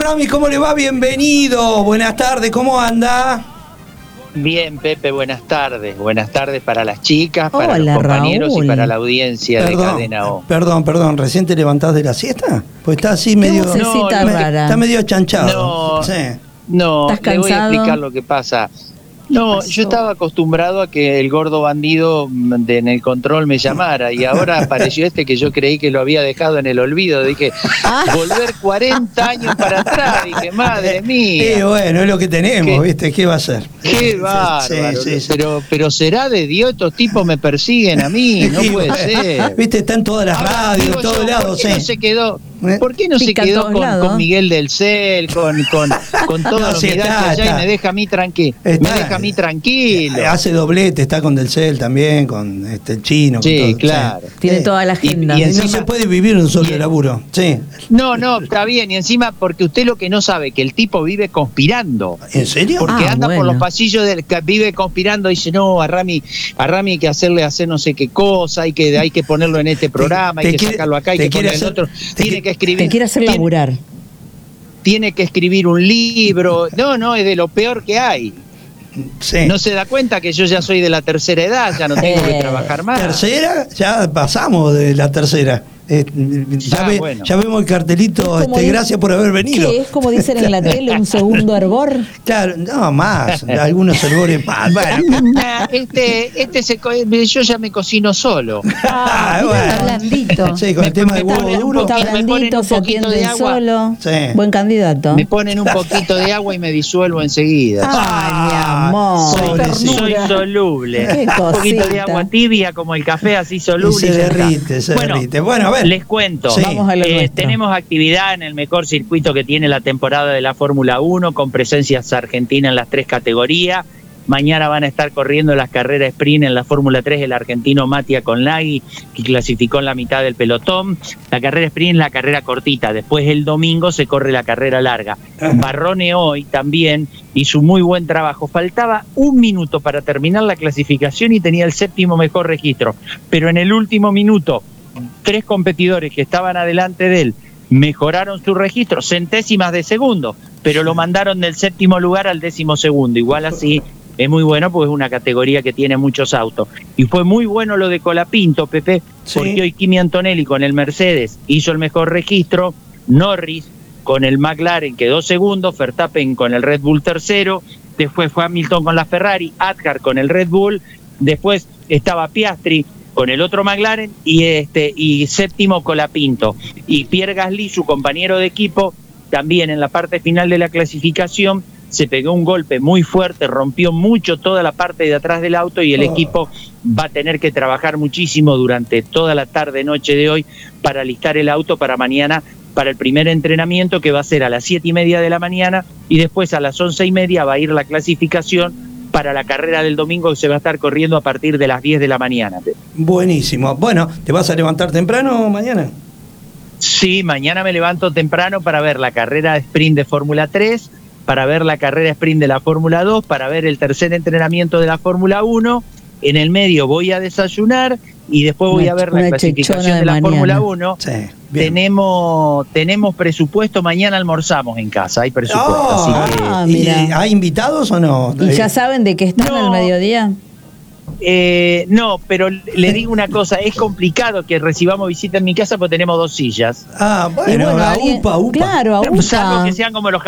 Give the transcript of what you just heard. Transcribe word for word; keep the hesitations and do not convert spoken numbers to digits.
Rami, ¿cómo le va? Bienvenido. Buenas tardes, ¿cómo anda? Bien, Pepe, buenas tardes. Buenas tardes para las chicas, para Hola, los compañeros Raúl. y para la audiencia Perdón, de Cadena O. Perdón, perdón, ¿recién te levantás de la siesta? Pues está así medio... vocecita me- rara? Está medio chanchado. No. Sí. No, ¿Estás le voy a cansado? explicar lo que pasa. No, pasó? yo estaba acostumbrado a que el gordo bandido de, en el control me llamara y ahora apareció este que yo creí que lo había dejado en el olvido. Dije, volver cuarenta años para atrás. Dije, madre mía. Y bueno, es lo que tenemos, ¿Qué? ¿viste? ¿Qué va a ser? Qué Sí, bárbaro. sí, sí. Pero, pero será de Dios, estos tipos me persiguen a mí, no Y puede bueno, ser. ¿Viste? Está en todas las Ahora, radios, digo en todos yo, lados, ¿por qué sí. no se quedó? ¿Eh? ¿Por qué no se Pica en quedó todos con, lados. con Miguel del Cel, con, con, con todos No, los sí, mirajes está, allá está. y me deja a mí tranquilo? Me Está- deja a mí tranquilo. Hace doblete, está con Del Cel también, con este, el chino. Sí, con todo, claro. Tiene Sí. toda la agenda. Y- y Y no encima- se puede vivir un solo y- laburo. Sí. No, no, está bien. Y encima, porque usted lo que no sabe, que el tipo vive conspirando. ¿En serio? Porque Ah, anda por bueno. los pasillos del que vive conspirando, dice, no, a Rami, a Rami hay que hacerle hacer no sé qué cosa, hay que, hay que ponerlo en este programa, te hay que quiere- sacarlo acá, hay te que quiere ponerlo en hacer- otro, te tiene qui- que escribir. Te quiere hacer tiene- laburar. tiene que escribir un libro. No, no, es de lo peor que hay. Sí. No se da cuenta que yo ya soy de la tercera edad, ya no tengo que Eh, trabajar más. ¿Tercera? Ya pasamos de la tercera. Eh, ya, Ah, ve- bueno. ya vemos el cartelito, Es como este, di- gracias por haber venido. ¿Qué es como dicen en la tele, un segundo hervor? Claro, no, más, algunos albores más. Bueno, Ah, Este, este se, co- yo ya me cocino solo. Ah, mira, bueno. está blandito. Sí, con el tema de Me huevo ponen un duro. Está poquito, me ponen blandito, un se poquito atiende de agua. solo. Sí. Buen candidato. Me ponen un poquito de agua y me disuelvo enseguida. Ay, mi amor. Soy- Soy ternura. soluble. Qué Un poquito de cosita. agua tibia como el café, así Y soluble. se ya está. derrite, se bueno, derrite. Bueno, a ver. les cuento. Sí. Vamos a lo Eh, nuestro. tenemos actividad en el mejor circuito que tiene la temporada de la Fórmula uno, con presencias argentinas en las tres categorías. Mañana van a estar corriendo las carreras sprint en la Fórmula tres el argentino Mattia Conlaghi, que clasificó en la mitad del pelotón. La carrera sprint es la carrera cortita. Después el domingo se corre la carrera larga. Barrone hoy también hizo un muy buen trabajo. Faltaba un minuto para terminar la clasificación y tenía el séptimo mejor registro. Pero en el último minuto, tres competidores que estaban adelante de él mejoraron su registro, centésimas de segundo, pero lo mandaron del séptimo lugar al décimo segundo. Igual así es muy bueno porque es una categoría que tiene muchos autos. Y fue muy bueno lo de Colapinto, Pepe, Sí. porque hoy Kimi Antonelli con el Mercedes hizo el mejor registro, Norris con el McLaren quedó segundo, Verstappen con el Red Bull tercero, después fue Hamilton con la Ferrari, Adjar con el Red Bull, después estaba Piastri con el otro McLaren y este y séptimo Colapinto. Y Pierre Gasly, su compañero de equipo, también en la parte final de la clasificación se pegó un golpe muy fuerte, rompió mucho toda la parte de atrás del auto y el Oh. equipo va a tener que trabajar muchísimo durante toda la tarde, noche de hoy para alistar el auto para mañana, para el primer entrenamiento que va a ser a las siete y media de la mañana y después a las once y media va a ir la clasificación para la carrera del domingo que se va a estar corriendo a partir de las diez de la mañana. Buenísimo. Bueno, ¿te vas a levantar temprano mañana? Sí, mañana me levanto temprano para ver la carrera de sprint de Fórmula tres, para ver la carrera sprint de la Fórmula dos, para ver el tercer entrenamiento de la Fórmula uno. En el medio voy a desayunar y después voy Una- a ver la una clasificación chechona de de la mañana. Fórmula uno. Sí. Bien. Tenemos, tenemos presupuesto, mañana almorzamos en casa, hay presupuesto. Oh, así que, Ah, ¿y mira. ¿Hay invitados o no? ¿Y ya saben de qué están No. al mediodía? eh, no, pero le digo una cosa, es complicado que recibamos visita en mi casa porque tenemos dos sillas. Ah, Y bueno, a alguien- upa, upa. Claro, a Salvo upa. que sean como los